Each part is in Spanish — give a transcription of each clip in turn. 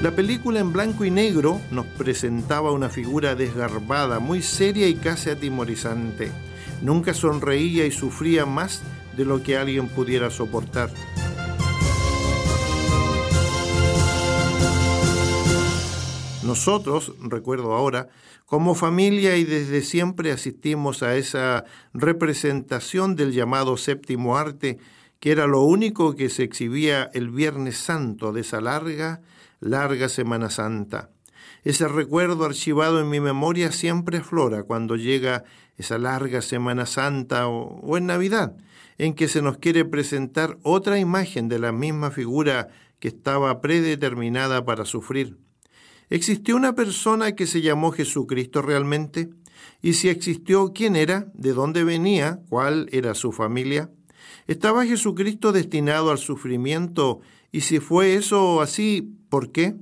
La película en blanco y negro nos presentaba una figura desgarbada, muy seria y casi atemorizante. Nunca sonreía y sufría más de lo que alguien pudiera soportar. Nosotros, recuerdo ahora, como familia y desde siempre asistimos a esa representación del llamado séptimo arte, que era lo único que se exhibía el Viernes Santo de esa larga Semana Santa. Ese recuerdo archivado en mi memoria siempre aflora cuando llega esa larga Semana Santa o en Navidad, en que se nos quiere presentar otra imagen de la misma figura que estaba predeterminada para sufrir. ¿Existió una persona que se llamó Jesucristo realmente? Y si existió, ¿quién era? ¿De dónde venía? ¿Cuál era su familia? ¿Estaba Jesucristo destinado al sufrimiento? Y si fue eso así, ¿por qué?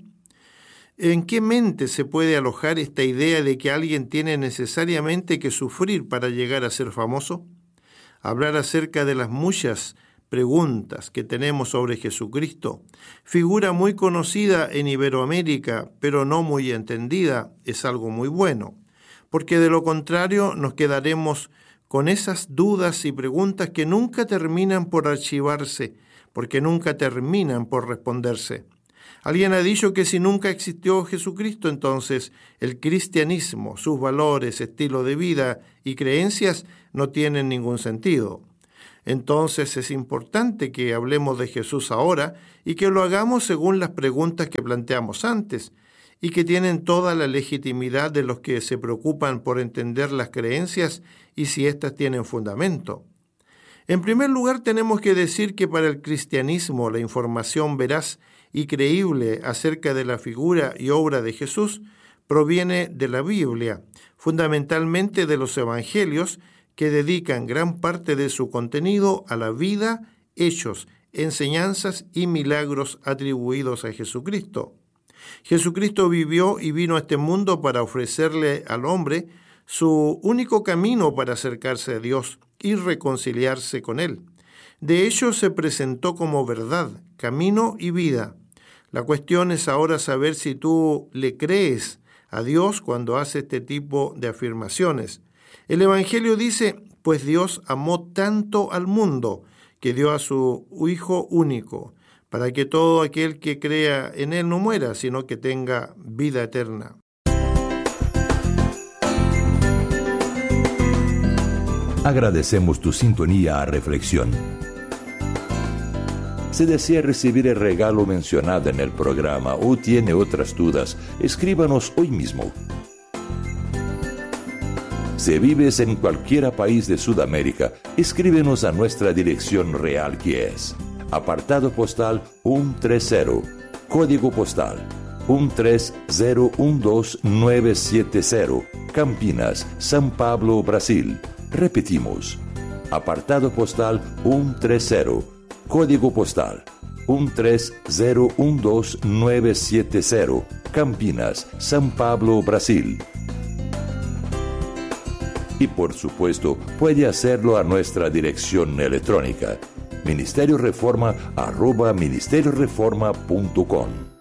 ¿En qué mente se puede alojar esta idea de que alguien tiene necesariamente que sufrir para llegar a ser famoso? Hablar acerca de las muchas preguntas que tenemos sobre Jesucristo, figura muy conocida en Iberoamérica, pero no muy entendida, es algo muy bueno, porque de lo contrario nos quedaremos con esas dudas y preguntas que nunca terminan por archivarse, porque nunca terminan por responderse. Alguien ha dicho que si nunca existió Jesucristo, entonces el cristianismo, sus valores, estilo de vida y creencias no tienen ningún sentido. Entonces es importante que hablemos de Jesús ahora y que lo hagamos según las preguntas que planteamos antes y que tienen toda la legitimidad de los que se preocupan por entender las creencias y si éstas tienen fundamento. En primer lugar, tenemos que decir que para el cristianismo la información veraz y creíble acerca de la figura y obra de Jesús proviene de la Biblia, fundamentalmente de los evangelios, que dedican gran parte de su contenido a la vida, hechos, enseñanzas y milagros atribuidos a Jesucristo. Jesucristo vivió y vino a este mundo para ofrecerle al hombre su único camino para acercarse a Dios y reconciliarse con Él. De hecho, se presentó como verdad, camino y vida. La cuestión es ahora saber si tú le crees a Dios cuando hace este tipo de afirmaciones. El Evangelio dice, pues Dios amó tanto al mundo que dio a su Hijo único, para que todo aquel que crea en Él no muera, sino que tenga vida eterna. Agradecemos tu sintonía a Reflexión. Si desea recibir el regalo mencionado en el programa o tiene otras dudas, escríbanos hoy mismo. Si vives en cualquier país de Sudamérica, escríbenos a nuestra dirección real, que es apartado postal 130, código postal 13012970, Campinas, São Paulo, Brasil. Repetimos, apartado postal 130, código postal 13012970, Campinas, São Paulo, Brasil. Y por supuesto, puede hacerlo a nuestra dirección electrónica, ministerioreforma@ministerioreforma.com.